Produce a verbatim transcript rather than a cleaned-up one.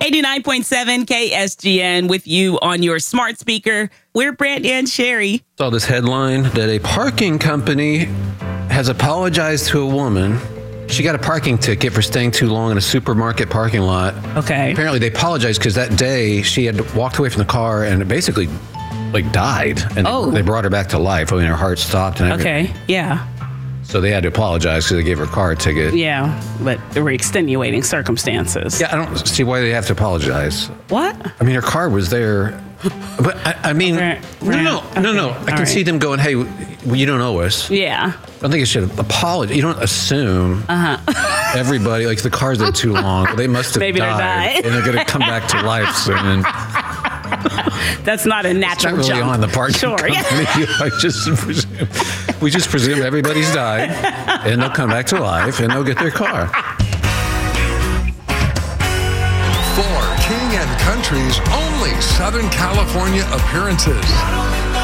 ninety-nine point seven K S G N with you on your smart speaker. We're Brant and Sherry. Saw this headline that a parking company has apologized to a woman. She got a parking ticket for staying too long in a supermarket parking lot. Okay. Apparently they apologized because that day she had walked away from the car and basically like died. And Oh. they brought her back to life. I mean, her heart stopped and everything. Okay. Yeah. So they had to apologize because they gave her a car ticket. Yeah. But there were extenuating circumstances. Yeah, I don't see why they have to apologize. What? I mean, her car was there. But I, I mean, Right, no, right. no, no, no. Okay, I can all see right. them going, hey, well, you don't owe us. Yeah. I don't think you should apologize. You don't assume Uh-huh. everybody, like the car's there too long. Well, they must have Maybe they're died. died. And they're going to come back to life soon. That's not a It's natural not really jump. on the parking Sure. company. I just presume, we just presume everybody's died and they'll come back to life and they'll get their car. For King and Country's only Southern California appearances,